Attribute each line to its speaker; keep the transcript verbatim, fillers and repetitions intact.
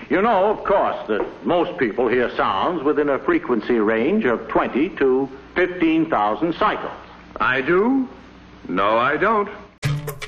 Speaker 1: You know, of course, that most people hear sounds within a frequency range of twenty to fifteen thousand cycles.
Speaker 2: I do? No, I don't.